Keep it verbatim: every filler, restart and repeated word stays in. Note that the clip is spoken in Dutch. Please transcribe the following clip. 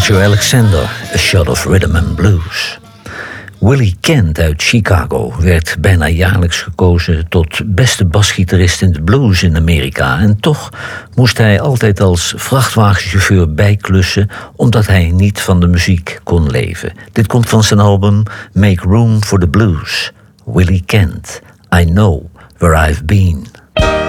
Joe Alexander, A Shot of Rhythm and Blues. Willie Kent uit Chicago werd bijna jaarlijks gekozen tot beste basgitarist in de blues in Amerika. En toch moest hij altijd als vrachtwagenchauffeur bijklussen, omdat hij niet van de muziek kon leven. Dit komt van zijn album Make Room for the Blues. Willie Kent, I Know Where I've Been.